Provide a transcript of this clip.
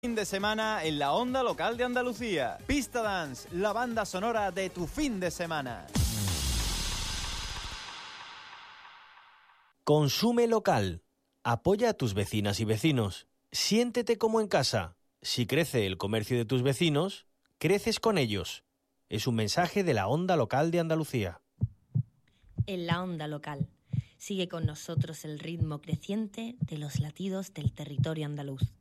Fin de semana en la onda local de Andalucía. Pista Dance, la banda sonora de tu fin de semana. Consume local. Apoya a tus vecinas y vecinos. Siéntete como en casa. Si crece el comercio de tus vecinos, creces con ellos. Es un mensaje de la onda local de Andalucía. En la onda local. Sigue con nosotros el ritmo creciente de los latidos del territorio andaluz.